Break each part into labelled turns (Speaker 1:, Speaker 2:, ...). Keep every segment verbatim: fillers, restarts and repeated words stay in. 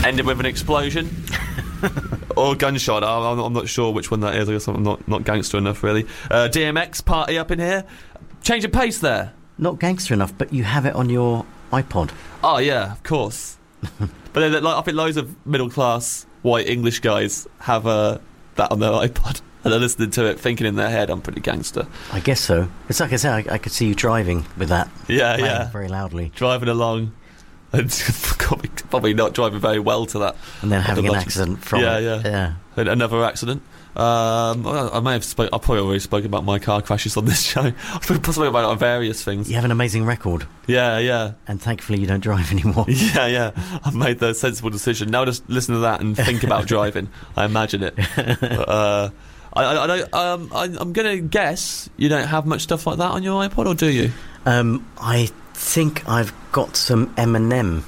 Speaker 1: ended with an explosion. Or gunshot. I'm, I'm not sure which one that is. I guess I'm not, not gangster enough, really. Uh, D M X party up in here. Change of pace there.
Speaker 2: Not gangster enough, but you have it on your iPod.
Speaker 1: Oh, yeah, of course. But then, like, I think loads of middle-class white English guys have uh, that on their iPod. And they're listening to it, thinking in their head, I'm pretty gangster.
Speaker 2: I guess so. It's like I said, I, I could see you driving with that.
Speaker 1: Yeah,
Speaker 2: playing
Speaker 1: yeah.
Speaker 2: very loudly.
Speaker 1: Driving along. And probably not driving very well to that.
Speaker 2: And then having an accident from
Speaker 1: yeah,
Speaker 2: it.
Speaker 1: Yeah,
Speaker 2: yeah.
Speaker 1: And another accident. Um, I, I may have spoke. I probably already spoken about my car crashes on this show. I've spoken about it on various things.
Speaker 2: You have an amazing record.
Speaker 1: Yeah, yeah.
Speaker 2: And thankfully you don't drive anymore.
Speaker 1: Yeah, yeah. I've made the sensible decision. Now just listen to that and think about driving. I imagine it. But, uh, I, I, I don't. Um, I, I'm going to guess you don't have much stuff like that on your iPod, or do you?
Speaker 2: Um, I think I've got some Eminem.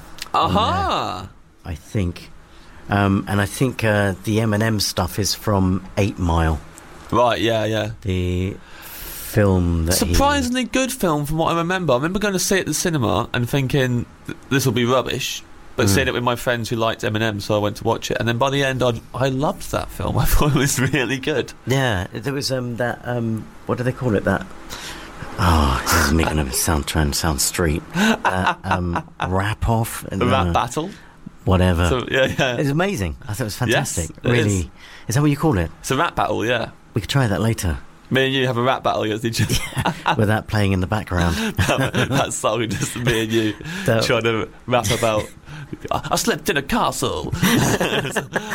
Speaker 1: Aha!
Speaker 2: I think. Um, and I think uh, the Eminem stuff is from Eight Mile.
Speaker 1: Right, yeah, yeah.
Speaker 2: The film that
Speaker 1: Surprisingly
Speaker 2: he...
Speaker 1: good film from what I remember. I remember going to see it at the cinema and thinking, this will be rubbish. But mm. seeing it with my friends who liked Eminem, so I went to watch it. And then by the end, I'd, I loved that film. I thought it was really good.
Speaker 2: Yeah, there was um, that, um, what do they call it, that... Oh, this is making a sound try and sound street. Uh, um, rap off.
Speaker 1: The uh, rap battle?
Speaker 2: Whatever.
Speaker 1: So, yeah, yeah.
Speaker 2: It was amazing. I thought it was fantastic.
Speaker 1: Yes, it
Speaker 2: really.
Speaker 1: Is.
Speaker 2: is that what you call it?
Speaker 1: It's a rap battle, yeah.
Speaker 2: We could try that later.
Speaker 1: Me and you have a rap battle against each other.
Speaker 2: Yeah, with that playing in the background.
Speaker 1: that, that song, just me and you
Speaker 2: that,
Speaker 1: trying to rap about... I, I slept in a castle. It's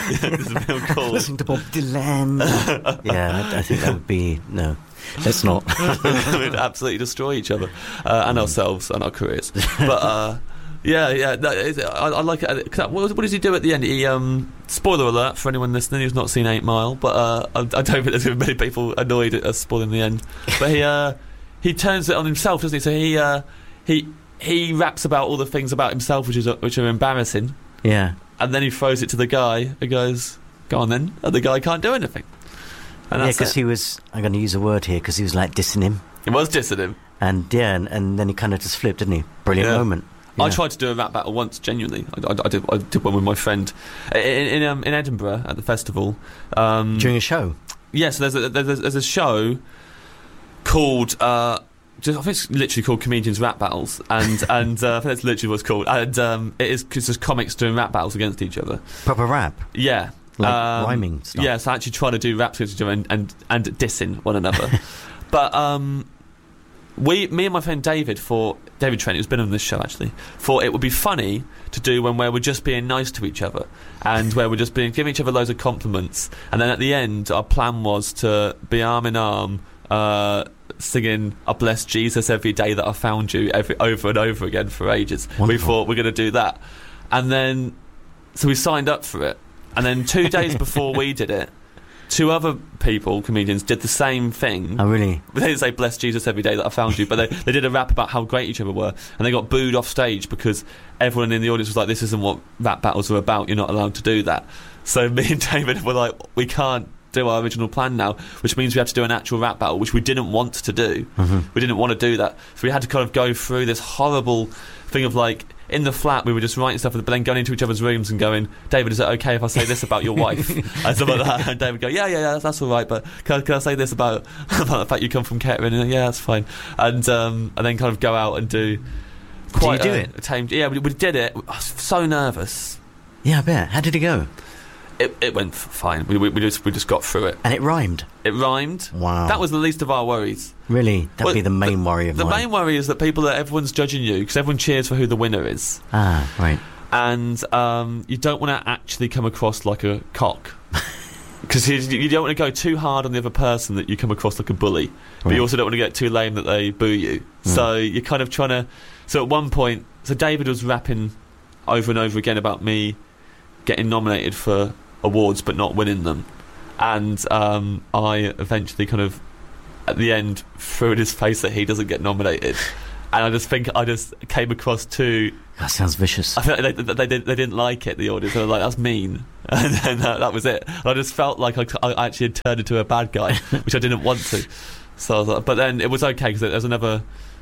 Speaker 1: a real cool.
Speaker 2: Listening to Bob Dylan. Yeah, I, I think that would be... No. Let's not.
Speaker 1: We'd absolutely destroy each other uh, and ourselves and our careers. But uh, yeah, yeah, no, it, I, I like it. What, what does he do at the end? He um, spoiler alert for anyone listening who's not seen Eight Mile, but uh, I, I don't think there's going to be many people annoyed at us spoiling the end. But he uh, he turns it on himself, doesn't he? So he uh, he he raps about all the things about himself which is which are embarrassing.
Speaker 2: Yeah,
Speaker 1: and then he throws it to the guy and goes, "Go on then," and the guy can't do anything. And
Speaker 2: yeah, because he was, I'm going to use a word here, because he was like dissing him.
Speaker 1: He was dissing him.
Speaker 2: And yeah, and, and then he kind of just flipped, didn't he? Brilliant yeah. moment. Yeah.
Speaker 1: I tried to do a rap battle once, genuinely. I, I, I, did, I did one with my friend in in, um, in Edinburgh at the festival. Um,
Speaker 2: During a show?
Speaker 1: Yes, yeah, so there's, a, there's, a, there's a show called... Uh, just, I think it's literally called Comedians Rap Battles, and and uh, I think that's literally what it's called. And um, it is cause there's comics doing rap battles against each other.
Speaker 2: Proper rap?
Speaker 1: Yeah.
Speaker 2: Like
Speaker 1: um,
Speaker 2: rhyming stuff.
Speaker 1: Yeah, so actually trying to do raps with each other and, and, and dissing one another. But um, we, me and my friend David, for David Trent, who's been on this show actually, thought it would be funny to do one where we're just being nice to each other and where we're just being giving each other loads of compliments. And then at the end, our plan was to be arm in arm, uh, singing "I bless Jesus every day that I found you" every, over and over again for ages. Wonderful. We thought we're going to do that, and then so we signed up for it. And then two days before we did it, two other people, comedians, did the same thing.
Speaker 2: Oh, really?
Speaker 1: They didn't say "bless Jesus every day that I found you," but they, they did a rap about how great each other were, and they got booed off stage because everyone in the audience was like, "This isn't what rap battles are about. You're not allowed to do that." So me and David were like, "We can't do our original plan now," which means we had to do an actual rap battle, which we didn't want to do.
Speaker 2: Mm-hmm.
Speaker 1: We didn't want to do that, so we had to kind of go through this horrible thing of like, in the flat we were just writing stuff, but then going into each other's rooms and going, "David, is it okay if I say this about your wife?" and stuff like that. And David go, yeah yeah yeah that's, that's all right, but can, can I say this about, about the fact you come from Kettering? And yeah, that's fine. And um, and then kind of go out and do quite
Speaker 2: did you do
Speaker 1: a,
Speaker 2: it?
Speaker 1: a tamed, yeah we, we did it. I was so nervous.
Speaker 2: Yeah, I bet. How did it go?
Speaker 1: It, it went f- fine. We, we, we just we just got through it.
Speaker 2: And it rhymed?
Speaker 1: It rhymed.
Speaker 2: Wow.
Speaker 1: That was the least of our worries.
Speaker 2: Really? That'd
Speaker 1: well,
Speaker 2: be the main
Speaker 1: the,
Speaker 2: worry of
Speaker 1: the
Speaker 2: mine.
Speaker 1: The main worry is that people, that everyone's judging you, because everyone cheers for who the winner is.
Speaker 2: Ah, right.
Speaker 1: And um, you don't want to actually come across like a cock. Because you, you don't want to go too hard on the other person that you come across like a bully. But
Speaker 2: right.
Speaker 1: you also don't want to get too lame that they boo you. Mm. So you're kind of trying to... So at one point... So David was rapping over and over again about me getting nominated for awards but not winning them, and um, I eventually kind of at the end threw in his face that he doesn't get nominated, and I just think I just came across too...
Speaker 2: That sounds vicious.
Speaker 1: I felt like they, they, they, they didn't like it, the audience. They were like, "That's mean," and then uh, that was it. And I just felt like I, I actually had turned into a bad guy, which I didn't want to. So I was like, but then it was okay because there's another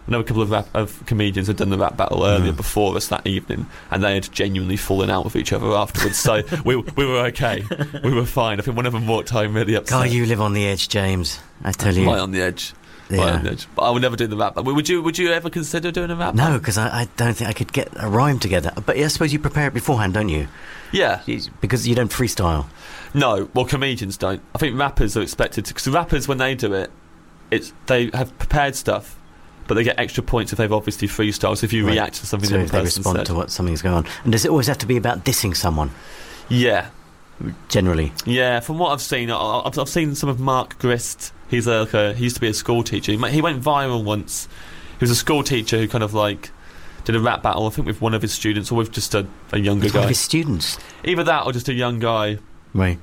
Speaker 1: I know a couple of, rap, of comedians had done the rap battle earlier
Speaker 2: Mm.
Speaker 1: before us that evening, and they had genuinely fallen out with each other afterwards. So we we were okay. We were fine. I think one of them walked home really upset.
Speaker 2: God, you live on the edge, James. I tell you.
Speaker 1: Right on the edge.
Speaker 2: Yeah.
Speaker 1: Right on the edge. But I would never do the rap battle. Would you? Would you ever consider doing a rap
Speaker 2: No,
Speaker 1: battle?
Speaker 2: because I, I don't think I could get a rhyme together. But I suppose you prepare it beforehand, don't you?
Speaker 1: Yeah.
Speaker 2: Because you don't freestyle.
Speaker 1: No. Well, comedians don't. I think rappers are expected to. Because rappers, when they do it, it's they have prepared stuff, but they get extra points if they've obviously freestyled. So if you
Speaker 2: Right.
Speaker 1: react to something
Speaker 2: So
Speaker 1: the
Speaker 2: if
Speaker 1: other
Speaker 2: they
Speaker 1: person
Speaker 2: respond
Speaker 1: said.
Speaker 2: to what something's going on. And does it always have to be about dissing someone,
Speaker 1: Yeah.
Speaker 2: generally?
Speaker 1: Yeah, from what I've seen, I- I've, I've seen some of Mark Grist. He's a, like a he used to be a school teacher. He, ma- he went viral once. He was a school teacher who kind of like did a rap battle, I think, with one of his students or with just a, a younger
Speaker 2: It's one
Speaker 1: guy.
Speaker 2: of his students.
Speaker 1: Either that or just a young guy
Speaker 2: Right.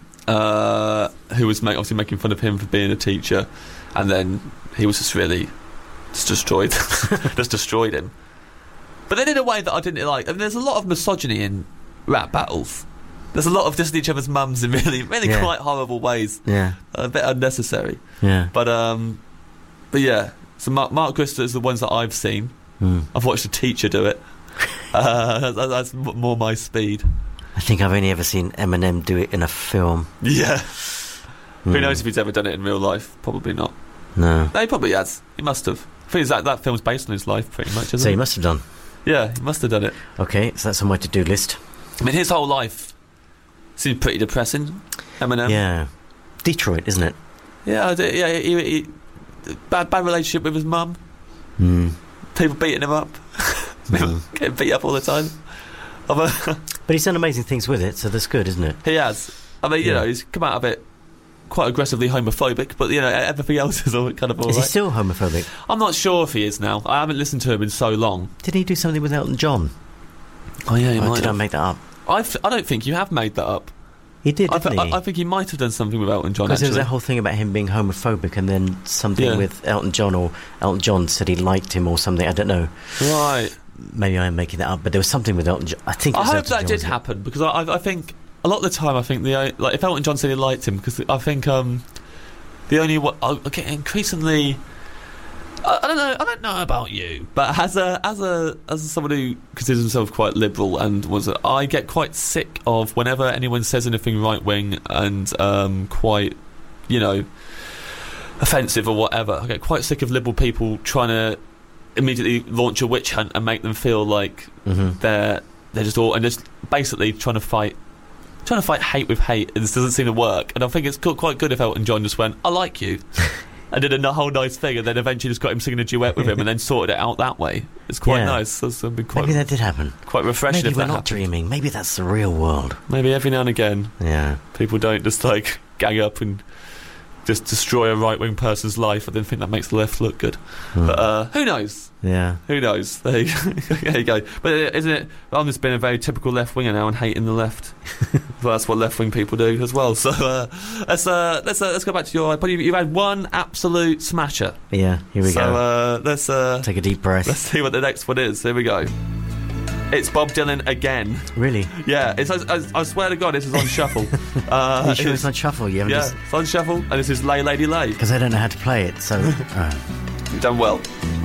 Speaker 1: uh, who was ma- obviously making fun of him for being a teacher, and then he was just really just destroyed, just destroyed him. But then in a way that I didn't like. I mean, there's a lot of misogyny in rap battles. There's a lot of dissing each other's mums in really, really
Speaker 2: Yeah.
Speaker 1: quite horrible ways.
Speaker 2: Yeah.
Speaker 1: A bit unnecessary.
Speaker 2: Yeah.
Speaker 1: But um, but yeah. So Mark, Mark Grist is the ones that I've seen.
Speaker 2: Mm.
Speaker 1: I've watched a teacher do it. Uh, that, that's m- more my speed.
Speaker 2: I think I've only ever seen Eminem do it in a film.
Speaker 1: Yeah. Who
Speaker 2: Mm.
Speaker 1: knows if he's ever done it in real life? Probably not.
Speaker 2: No.
Speaker 1: No, he probably has. He must have. I think that that film's based on his life, pretty much. Isn't
Speaker 2: So
Speaker 1: it?
Speaker 2: he must have done.
Speaker 1: Yeah, he must have done it.
Speaker 2: Okay, so that's on my to-do list.
Speaker 1: I mean, his whole life seems pretty depressing. Eminem.
Speaker 2: Yeah. Detroit, isn't it?
Speaker 1: Yeah. I do- Yeah. He, he, bad, bad relationship with his mum.
Speaker 2: Mm.
Speaker 1: People beating him up.
Speaker 2: Mm.
Speaker 1: Getting beat up all the time. I'm a
Speaker 2: But he's done amazing things with it, so that's good, isn't it?
Speaker 1: he has. I mean, you
Speaker 2: Yeah.
Speaker 1: know, he's come out of it quite aggressively homophobic, but you know, everything else is all kind of all
Speaker 2: Is
Speaker 1: right.
Speaker 2: he still homophobic?
Speaker 1: I'm not sure if he is now. I haven't listened to him in so long.
Speaker 2: Didn't he do something with Elton John?
Speaker 1: Oh yeah, he
Speaker 2: Or
Speaker 1: might
Speaker 2: did I
Speaker 1: have.
Speaker 2: make that up?
Speaker 1: I, f- I don't think you have made that up.
Speaker 2: He did,
Speaker 1: I,
Speaker 2: didn't
Speaker 1: th-
Speaker 2: he?
Speaker 1: I, I think he might have done something with Elton John,
Speaker 2: Because there
Speaker 1: actually.
Speaker 2: was that whole thing about him being homophobic, and then something
Speaker 1: Yeah.
Speaker 2: with Elton John, or Elton John said he liked him, or something. I don't know.
Speaker 1: Right.
Speaker 2: Maybe I'm making that up, but there was something with Elton John. I think. It
Speaker 1: I
Speaker 2: was
Speaker 1: hope
Speaker 2: Elton
Speaker 1: that
Speaker 2: John,
Speaker 1: did
Speaker 2: wasn't it?
Speaker 1: happen, because I, I, I think a lot of the time I think the o- like if Elton John said he liked him, because I think um, the only what I get increasingly. I, I don't know. I don't know about you, but as a as a as someone who considers himself quite liberal and was, a, I get quite sick of whenever anyone says anything right wing and um, quite, you know, offensive or whatever. I get quite sick of liberal people trying to immediately launch a witch hunt and make them feel like
Speaker 2: Mhm.
Speaker 1: they're they're just all and just basically trying to fight. Trying to fight hate with hate, and this doesn't seem to work. And I think it's co- quite good if Elton John just went, "I like you," and did a n- whole nice thing, and then eventually just got him singing a duet with him, and then sorted it out that way. It's quite
Speaker 2: Yeah.
Speaker 1: nice. That's been quite
Speaker 2: Maybe that did happen.
Speaker 1: quite refreshing.
Speaker 2: Maybe
Speaker 1: if
Speaker 2: we're
Speaker 1: that
Speaker 2: not
Speaker 1: happened.
Speaker 2: dreaming. Maybe that's the real world.
Speaker 1: Maybe every now and again,
Speaker 2: Yeah.
Speaker 1: people don't just like gang up and just destroy a right wing person's life. I don't think that makes the left look good.
Speaker 2: Hmm.
Speaker 1: But uh, who knows?
Speaker 2: Yeah.
Speaker 1: Who knows? There you, there you go. But uh, isn't it? I'm just being a very typical left winger now and hating the left. Well, that's what left wing people do as well. So uh, let's uh, let's uh, let's go back to your iPod. You've, you've had one absolute smasher.
Speaker 2: Yeah. Here we
Speaker 1: so,
Speaker 2: go.
Speaker 1: uh, let's uh,
Speaker 2: Take a deep breath.
Speaker 1: let's see what the next one is. Here we go. It's Bob Dylan again.
Speaker 2: Really?
Speaker 1: Yeah, it's, I, I swear to God, this is on shuffle. Uh,
Speaker 2: Are you sure
Speaker 1: it's-
Speaker 2: it's on shuffle? You haven't
Speaker 1: yeah,
Speaker 2: just
Speaker 1: it's on shuffle, and this is Lay Lady Lay.
Speaker 2: because I don't know how to play it. So. uh.
Speaker 1: You've done well.